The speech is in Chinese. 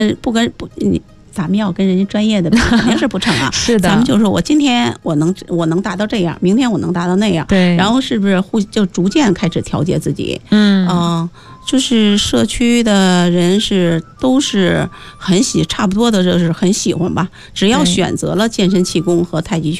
你咱们要跟人家专业的比肯定是不成啊。 是的， 咱们就说我今天我能达到这样，明天我能达到那样， 对， 然后是不是就逐渐开始调节自己？就是社区的人都是差不多的，就是很喜欢吧。只要选择了健身气功和太极拳。